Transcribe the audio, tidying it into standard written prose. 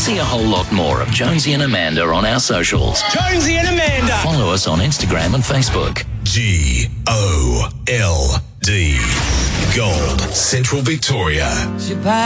See a whole lot more of Jonesy and Amanda on our socials. Jonesy and Amanda. Follow us on Instagram and Facebook. GOLD. Gold Central Victoria.